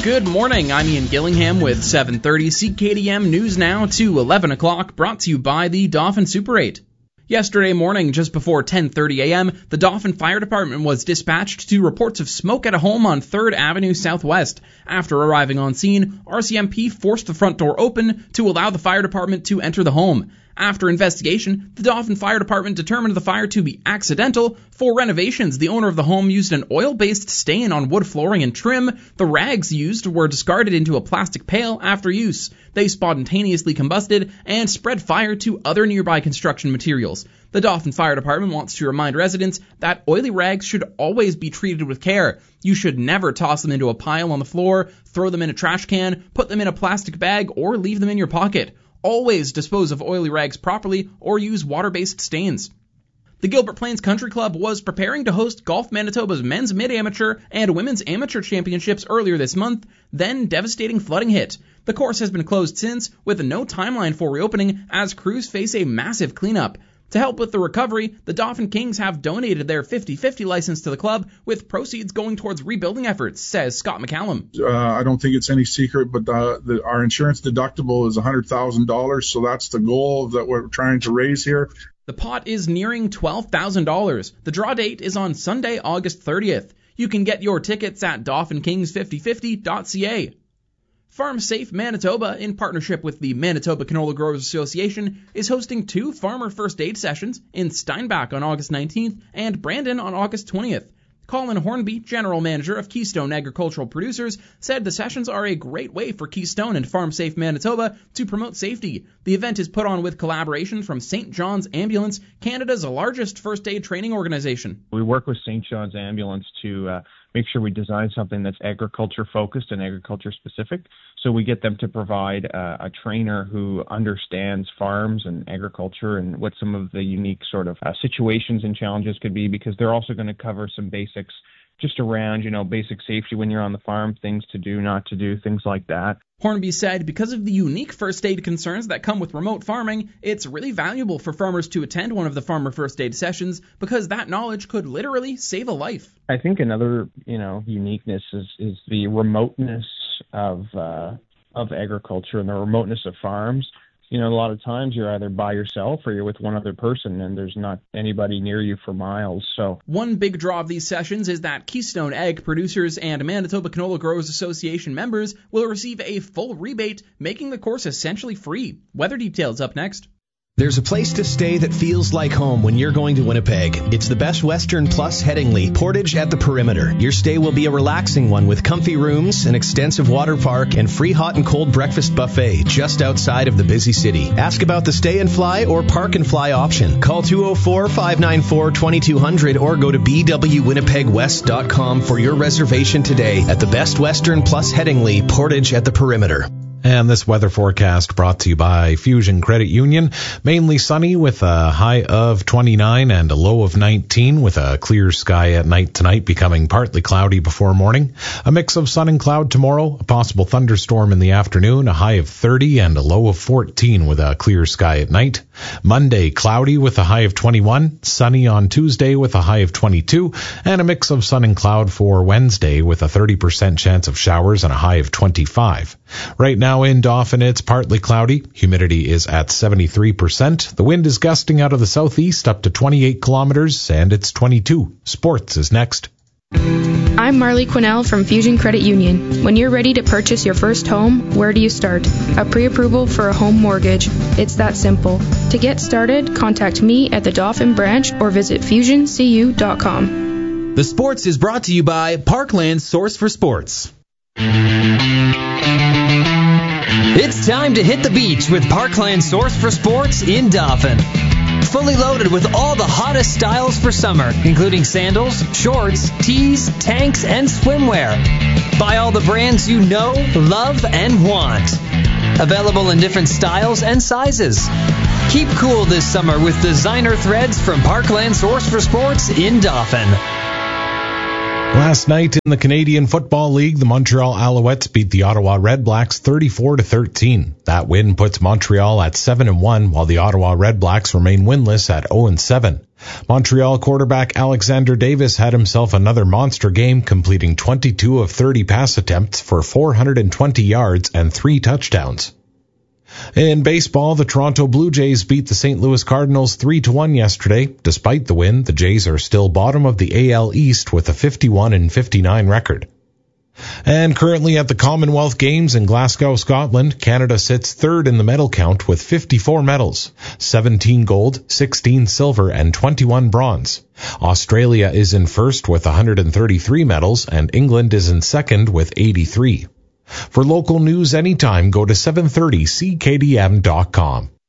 Good morning, I'm Ian Gillingham with 7:30 CKDM News Now to 11 o'clock, brought to you by the Dauphin Super 8. Yesterday morning, just before 10:30 a.m., the Dauphin Fire Department was dispatched to reports of smoke at a home on 3rd Avenue Southwest. After arriving on scene, RCMP forced the front door open to allow the fire department to enter the home. After investigation, the Dauphin Fire Department determined the fire to be accidental. For renovations, the owner of the home used an oil-based stain on wood flooring and trim. The rags used were discarded into a plastic pail after use. They spontaneously combusted and spread fire to other nearby construction materials. The Dauphin Fire Department wants to remind residents that oily rags should always be treated with care. You should never toss them into a pile on the floor, throw them in a trash can, put them in a plastic bag, or leave them in your pocket. Always dispose of oily rags properly or use water-based stains. The Gilbert Plains Country Club was preparing to host Golf Manitoba's men's mid-amateur and women's amateur championships earlier this month, then devastating flooding hit. The course has been closed since, with no timeline for reopening as crews face a massive cleanup. To help with the recovery, the Dauphin Kings have donated their 50-50 license to the club, with proceeds going towards rebuilding efforts, says Scott McCallum. I don't think it's any secret, but our insurance deductible is $100,000, so that's the goal that we're trying to raise here. The pot is nearing $12,000. The draw date is on Sunday, August 30th. You can get your tickets at DauphinKings5050.ca. Farm Safe Manitoba, in partnership with the Manitoba Canola Growers Association, is hosting 2 farmer first aid sessions in Steinbach on August 19th and Brandon on August 20th. Colin Hornby, General Manager of Keystone Agricultural Producers, said the sessions are a great way for Keystone and Farm Safe Manitoba to promote safety. The event is put on with collaboration from St. John's Ambulance, Canada's largest first aid training organization. We work with St. John's Ambulance to make sure we design something that's agriculture focused and agriculture specific. So we get them to provide a trainer who understands farms and agriculture and what some of the unique sort of situations and challenges could be, because they're also going to cover some basics just around, basic safety when you're on the farm, things to do, not to do, things like that. Hornby said because of the unique first aid concerns that come with remote farming, it's really valuable for farmers to attend one of the farmer first aid sessions because that knowledge could literally save a life. I think another, uniqueness is the remoteness of agriculture and the remoteness of farms. A lot of times you're either by yourself or you're with one other person and there's not anybody near you for miles. So one big draw of these sessions is that Keystone Ag Producers and Manitoba Canola Growers Association members will receive a full rebate, making the course essentially free. Weather details up next. There's a place to stay that feels like home when you're going to Winnipeg. It's the Best Western Plus Headingley, Portage at the Perimeter. Your stay will be a relaxing one with comfy rooms, an extensive water park, and free hot and cold breakfast buffet just outside of the busy city. Ask about the stay and fly or park and fly option. Call 204-594-2200 or go to bwwinnipegwest.com for your reservation today at the Best Western Plus Headingley, Portage at the Perimeter. And this weather forecast brought to you by Fusion Credit Union. Mainly sunny with a high of 29 and a low of 19 with a clear sky at night tonight, becoming partly cloudy before morning. A mix of sun and cloud tomorrow, a possible thunderstorm in the afternoon, a high of 30 and a low of 14 with a clear sky at night. Monday, cloudy with a high of 21, sunny on Tuesday with a high of 22, and a mix of sun and cloud for Wednesday with a 30% chance of showers and a high of 25. Right now in Dauphin, it's partly cloudy. Humidity is at 73%. The wind is gusting out of the southeast up to 28 kilometers, and it's 22. Sports is next. I'm Marley Quinnell from Fusion Credit Union. When you're ready to purchase your first home, where do you start? A pre-approval for a home mortgage. It's that simple. To get started, contact me at the Dauphin branch or visit FusionCU.com. The Sports is brought to you by Parkland Source for Sports. It's time to hit the beach with Parkland Source for Sports in Dauphin. Fully loaded with all the hottest styles for summer, including sandals, shorts, tees, tanks, and swimwear. Buy all the brands you know, love, and want. Available in different styles and sizes. Keep cool this summer with designer threads from Parkland Source for Sports in Dauphin. Last night in the Canadian Football League, the Montreal Alouettes beat the Ottawa Redblacks 34-13. That win puts Montreal at 7-1, while the Ottawa Redblacks remain winless at 0-7. Montreal quarterback Alexander Davis had himself another monster game, completing 22 of 30 pass attempts for 420 yards and 3 touchdowns. In baseball, the Toronto Blue Jays beat the St. Louis Cardinals 3-1 yesterday. Despite the win, the Jays are still bottom of the AL East with a 51-59 record. And currently at the Commonwealth Games in Glasgow, Scotland, Canada sits third in the medal count with 54 medals, 17 gold, 16 silver, and 21 bronze. Australia is in first with 133 medals, and England is in second with 83. For local news anytime, go to 730ckdm.com.